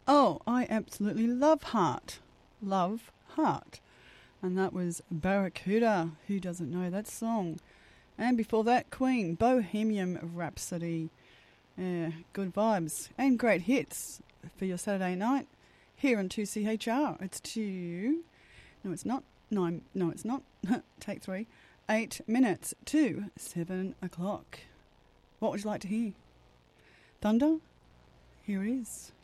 Oh, I absolutely love Heart. Love Heart. And that was Barracuda. Who doesn't know that song? And before that, Queen, Bohemian Rhapsody. Yeah, good vibes and great hits for your Saturday night here on 2CHR. It's 2... No, it's not. 9... No, it's not. Take 3. 8 minutes to 7 o'clock. What would you like to hear? Thunder? Here it is.